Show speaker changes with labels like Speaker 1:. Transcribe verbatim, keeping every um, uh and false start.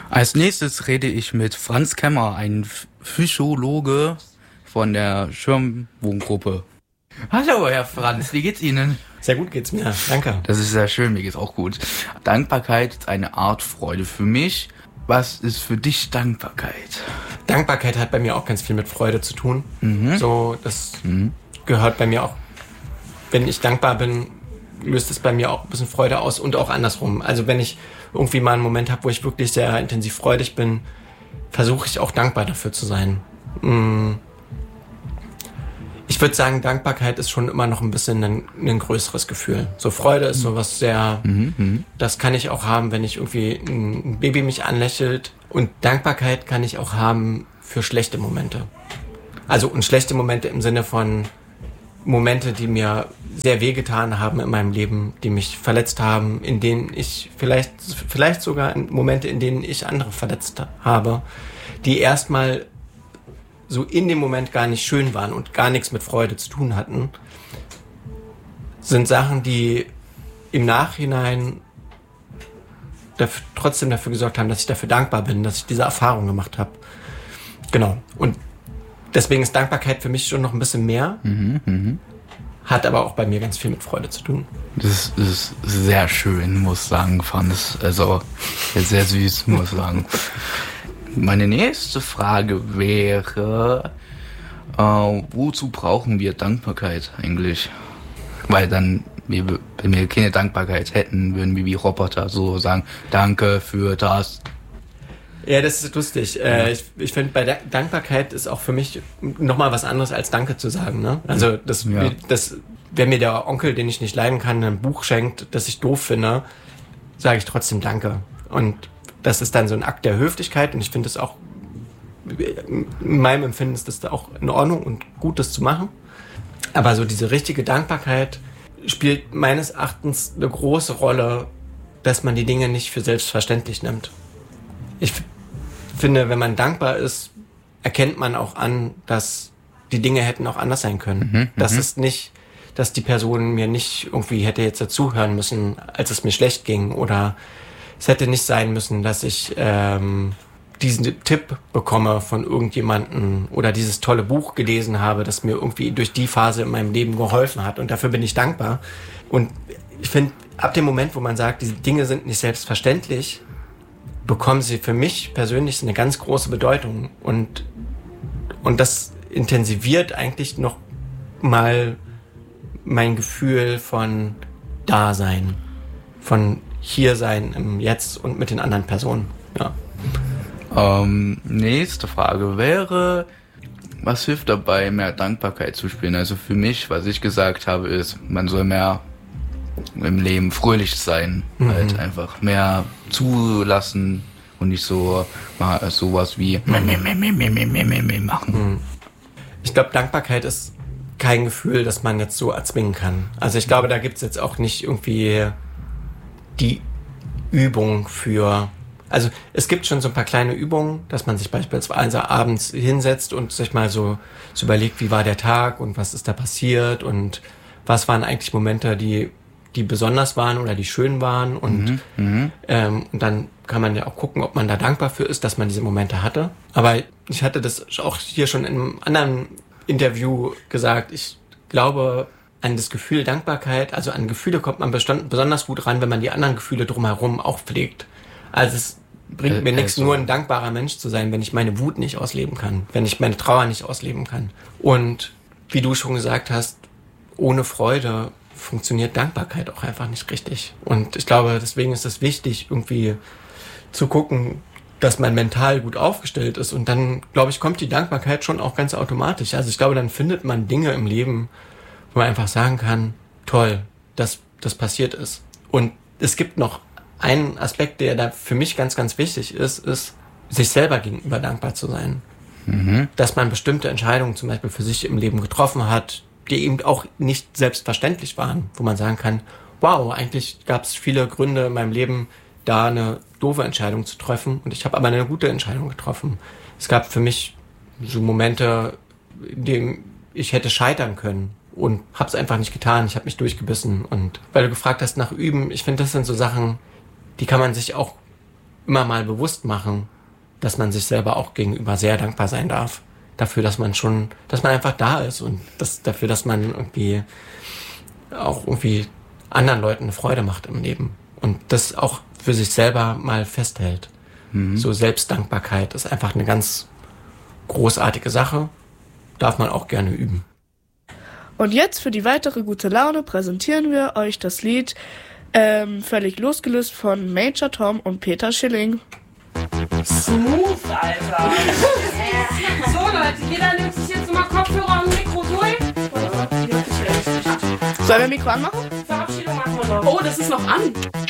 Speaker 1: Als nächstes rede ich mit Franz Kemmer, ein Psychologe von der Schirmwohngruppe. Hallo, Herr Franz, wie geht's Ihnen?
Speaker 2: Sehr gut geht's mir, danke.
Speaker 1: Das ist sehr schön, mir geht's auch gut. Dankbarkeit ist eine Art Freude für mich. Was ist für dich Dankbarkeit?
Speaker 2: Dankbarkeit hat bei mir auch ganz viel mit Freude zu tun. Mhm. So, das mhm. gehört bei mir auch. Wenn ich dankbar bin, löst es bei mir auch ein bisschen Freude aus und auch andersrum. Also wenn ich irgendwie mal einen Moment habe, wo ich wirklich sehr intensiv freudig bin, versuche ich auch dankbar dafür zu sein. Ich würde sagen, Dankbarkeit ist schon immer noch ein bisschen ein, ein größeres Gefühl. So Freude ist sowas sehr, mhm. das kann ich auch haben, wenn ich irgendwie ein Baby mich anlächelt. Und Dankbarkeit kann ich auch haben für schlechte Momente. Also und schlechte Momente im Sinne von Momente, die mir sehr wehgetan haben in meinem Leben, die mich verletzt haben, in denen ich vielleicht, vielleicht sogar Momente, in denen ich andere verletzt habe, die erstmal so in dem Moment gar nicht schön waren und gar nichts mit Freude zu tun hatten, sind Sachen, die im Nachhinein dafür, trotzdem dafür gesorgt haben, dass ich dafür dankbar bin, dass ich diese Erfahrung gemacht habe. Genau. Und deswegen ist Dankbarkeit für mich schon noch ein bisschen mehr, mhm, mh. hat aber auch bei mir ganz viel mit Freude zu tun.
Speaker 1: Das ist sehr schön, muss ich sagen, fand es, also sehr süß, muss ich sagen. Meine nächste Frage wäre, äh, wozu brauchen wir Dankbarkeit eigentlich? Weil dann, wir, wenn wir keine Dankbarkeit hätten, würden wir wie Roboter so sagen, danke für das.
Speaker 2: Ja, das ist lustig. Äh, ich ich finde, bei der Dankbarkeit ist auch für mich nochmal was anderes als Danke zu sagen. Ne? Also, das, ja. das, wenn mir der Onkel, den ich nicht leiden kann, ein Buch schenkt, das ich doof finde, sage ich trotzdem Danke. Und das ist dann so ein Akt der Höflichkeit und ich finde es auch, in meinem Empfinden ist das auch in Ordnung und gut, das zu machen. Aber so diese richtige Dankbarkeit spielt meines Erachtens eine große Rolle, dass man die Dinge nicht für selbstverständlich nimmt. Ich f- finde, wenn man dankbar ist, erkennt man auch an, dass die Dinge hätten auch anders sein können. Mhm, das ist nicht, dass die Person mir nicht irgendwie hätte jetzt dazuhören müssen, als es mir schlecht ging, oder es hätte nicht sein müssen, dass ich ähm, diesen Tipp bekomme von irgendjemandem oder dieses tolle Buch gelesen habe, das mir irgendwie durch die Phase in meinem Leben geholfen hat. Und dafür bin ich dankbar. Und ich finde, ab dem Moment, wo man sagt, diese Dinge sind nicht selbstverständlich, bekommen sie für mich persönlich eine ganz große Bedeutung. Und, und das intensiviert eigentlich noch mal mein Gefühl von Dasein, von hier sein im Jetzt und mit den anderen Personen. Ja.
Speaker 1: Ähm, nächste Frage wäre, was hilft dabei, mehr Dankbarkeit zu spüren? Also für mich, was ich gesagt habe, ist, man soll mehr im Leben fröhlich sein, mhm. halt einfach mehr zulassen und nicht so mal sowas wie mhm. machen.
Speaker 2: Ich glaube, Dankbarkeit ist kein Gefühl, das man jetzt so erzwingen kann. Also ich glaube, da gibt's jetzt auch nicht irgendwie die Übung für, also es gibt schon so ein paar kleine Übungen, dass man sich beispielsweise abends hinsetzt und sich mal so, so überlegt, wie war der Tag und was ist da passiert und was waren eigentlich Momente, die, die besonders waren oder die schön waren und, mhm, ähm, und dann kann man ja auch gucken, ob man da dankbar für ist, dass man diese Momente hatte. Aber ich hatte das auch hier schon in einem anderen Interview gesagt, ich glaube, an das Gefühl Dankbarkeit, also an Gefühle kommt man bestand, besonders gut ran, wenn man die anderen Gefühle drumherum auch pflegt. Also es bringt äh, mir nichts, also nur ein dankbarer Mensch zu sein, wenn ich meine Wut nicht ausleben kann, wenn ich meine Trauer nicht ausleben kann. Und wie du schon gesagt hast, ohne Freude funktioniert Dankbarkeit auch einfach nicht richtig. Und ich glaube, deswegen ist es wichtig, irgendwie zu gucken, dass man mental gut aufgestellt ist. Und dann, glaube ich, kommt die Dankbarkeit schon auch ganz automatisch. Also ich glaube, dann findet man Dinge im Leben, wo man einfach sagen kann, toll, dass das passiert ist. Und es gibt noch einen Aspekt, der da für mich ganz, ganz wichtig ist, ist, sich selber gegenüber dankbar zu sein. Mhm. Dass man bestimmte Entscheidungen zum Beispiel für sich im Leben getroffen hat, die eben auch nicht selbstverständlich waren, wo man sagen kann, wow, eigentlich gab es viele Gründe in meinem Leben, da eine doofe Entscheidung zu treffen und ich habe aber eine gute Entscheidung getroffen. Es gab für mich so Momente, in denen ich hätte scheitern können und habe es einfach nicht getan. Ich habe mich durchgebissen. Und weil du gefragt hast nach Üben, ich finde, das sind so Sachen, die kann man sich auch immer mal bewusst machen, dass man sich selber auch gegenüber sehr dankbar sein darf. Dafür, dass man schon, dass man einfach da ist und das, dafür, dass man irgendwie auch irgendwie anderen Leuten eine Freude macht im Leben und das auch für sich selber mal festhält. Mhm. So Selbstdankbarkeit ist einfach eine ganz großartige Sache, darf man auch gerne üben.
Speaker 3: Und jetzt für die weitere gute Laune präsentieren wir euch das Lied ähm, Völlig losgelöst von Major Tom und Peter Schilling.
Speaker 4: Smooth, Alter! So Leute, jeder nimmt sich jetzt mal Kopfhörer und Mikro durch.
Speaker 3: Sollen wir Mikro anmachen?
Speaker 4: Verabschiedung machen wir noch. Oh, das ist noch an.